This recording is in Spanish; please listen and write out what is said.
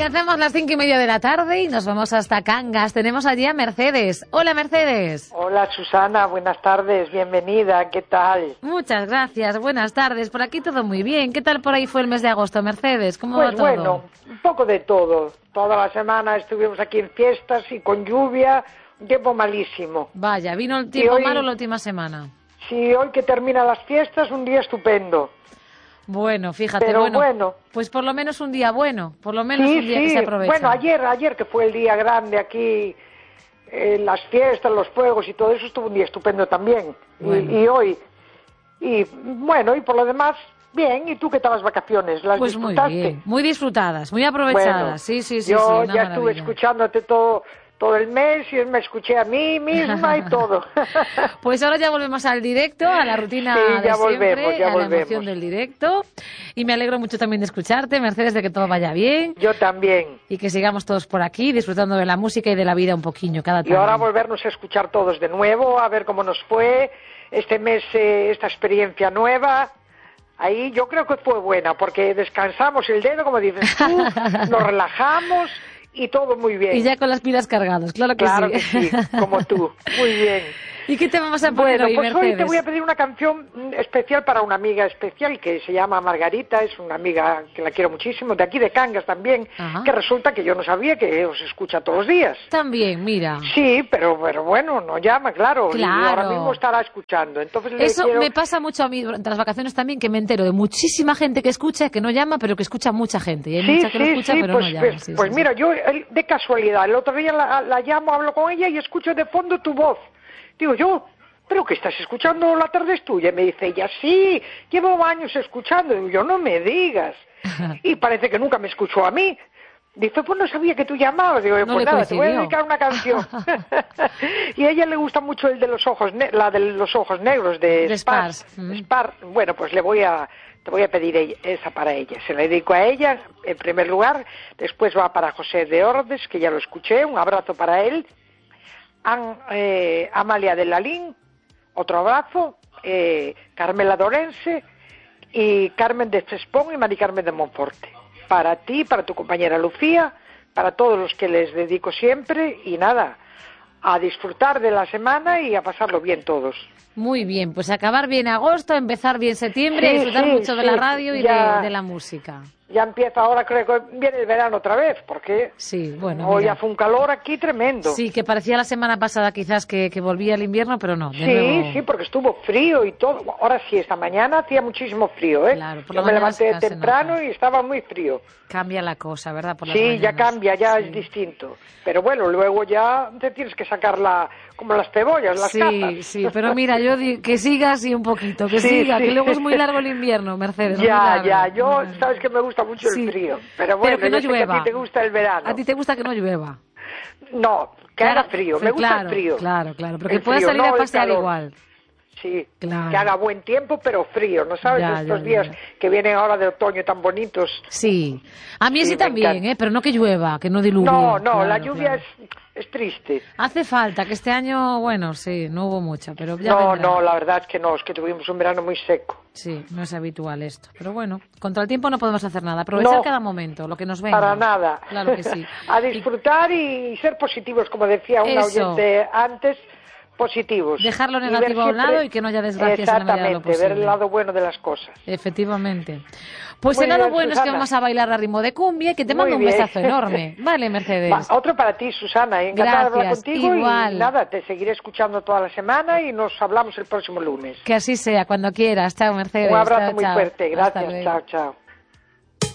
hacemos las 5:30 de la tarde y nos vamos hasta Cangas. Tenemos allí a Mercedes. Hola, Mercedes. Hola, Susana. Buenas tardes. Bienvenida. ¿Qué tal? Muchas gracias. Buenas tardes. Por aquí todo muy bien. ¿Qué tal por ahí fue el mes de agosto, Mercedes? ¿Cómo va todo? Pues bueno, un poco de todo. Toda la semana estuvimos aquí en fiestas y con lluvia. Un tiempo malísimo. Vaya, vino el tiempo malo la última semana. Sí, hoy que terminan las fiestas, un día estupendo. Bueno, fíjate, pero bueno, pues por lo menos un día bueno, por lo menos un día que se aprovecha. Bueno, ayer que fue el día grande aquí, las fiestas, los fuegos y todo eso, estuvo un día estupendo también. Bueno. Y hoy, y bueno, y por lo demás, bien. ¿Y tú qué tal las vacaciones? ¿Las pues disfrutaste? Muy bien, muy disfrutadas, muy aprovechadas. Bueno, sí. Yo ya estuve escuchándote todo el mes y me escuché a mí misma y todo. Pues ahora ya volvemos al directo, a la rutina de siempre, a la emoción del directo. Y me alegro mucho también de escucharte, Mercedes, de que todo vaya bien. Yo también. Y que sigamos todos por aquí disfrutando de la música y de la vida un poquillo cada tarde. Y ahora volvernos a escuchar todos de nuevo, a ver cómo nos fue este mes, esta experiencia nueva. Ahí yo creo que fue buena, porque descansamos el dedo, como dices tú, nos relajamos. Y todo muy bien. Y ya con las pilas cargadas, claro que sí, como tú. Muy bien. ¿Y qué te vamos a poner hoy, pues Mercedes? Hoy te voy a pedir una canción especial para una amiga especial que se llama Margarita, es una amiga que la quiero muchísimo, de aquí de Cangas también, que resulta que yo no sabía que os escucha todos los días. También, mira. Sí, pero bueno, no llama, claro. Y ahora mismo estará escuchando. Entonces eso me pasa mucho a mí durante las vacaciones también, que me entero de muchísima gente que escucha, que no llama, pero que escucha mucha gente. Y hay mucha que no escucha, pero no llama. Pues mira, yo de casualidad, el otro día la llamo, hablo con ella y escucho de fondo tu voz. Digo yo, ¿pero qué estás escuchando? La tarde es tuya. Y me dice ella, sí, llevo años escuchando. Digo yo, no me digas. Y parece que nunca me escuchó a mí. Dice, pues no sabía que tú llamabas. Digo, pues nada, te voy a dedicar una canción. Y a ella le gusta mucho el de los ojos, la de los ojos negros, de Spars. Bueno, pues te voy a pedir esa para ella. Se la dedico a ella, en primer lugar. Después va para José de Ordes, que ya lo escuché. Un abrazo para él. Amalia de Lalín, otro abrazo, Carmela Dorense y Carmen de Cespón y Mari Carmen de Monforte. Para ti, para tu compañera Lucía, para todos los que les dedico siempre y nada, a disfrutar de la semana y a pasarlo bien todos. Muy bien, pues acabar bien agosto, empezar bien septiembre y disfrutar mucho de la radio y de la música. Ya empieza ahora, creo que viene el verano otra vez, porque hoy ya fue un calor aquí tremendo. Sí, que parecía la semana pasada quizás que volvía el invierno, pero no. Sí, porque estuvo frío y todo. Ahora sí, esta mañana hacía muchísimo frío, ¿eh? Claro, yo me levanté temprano y estaba muy frío. Cambia la cosa, ¿verdad? Por las mañanas. Ya cambia, es distinto. Pero bueno, luego ya te tienes que sacarla como las cebollas, las catas. Sí, pero mira, yo digo que siga así un poquito, que siga, que luego es muy largo el invierno, Mercedes. Yo sabes que me gusta mucho el frío, pero bueno, que no llueva. A ti te gusta el verano. A ti te gusta que no llueva. No, que haga frío, me gusta el frío. Claro, pero que puedas salir a pasear igual. Sí, que haga buen tiempo, pero frío, ¿no sabes? Estos días que vienen ahora de otoño tan bonitos. Sí, a mí sí también, pero no que llueva, que no diluvie. No, la lluvia es triste. Hace falta, que este año, bueno, sí, no hubo mucha, pero ya No, la verdad es que tuvimos un verano muy seco. Sí, no es habitual esto, pero bueno, contra el tiempo no podemos hacer nada, aprovechar cada momento, lo que nos venga. Para nada. Claro que sí. A disfrutar y ser positivos, como decía un oyente antes, positivos. Dejar lo negativo a un lado y que no haya desgracias en la medida de lo posible. Ver el lado bueno de las cosas. Efectivamente. Pues el lado bueno, Susana, es que vamos a bailar a ritmo de cumbia y que te mando un besazo enorme. Vale, Mercedes. Otro para ti, Susana. Encantada de hablar contigo. Igual. Y nada, te seguiré escuchando toda la semana y nos hablamos el próximo lunes. Que así sea, cuando quieras. Chao, Mercedes. Un abrazo muy fuerte. Gracias. Chao.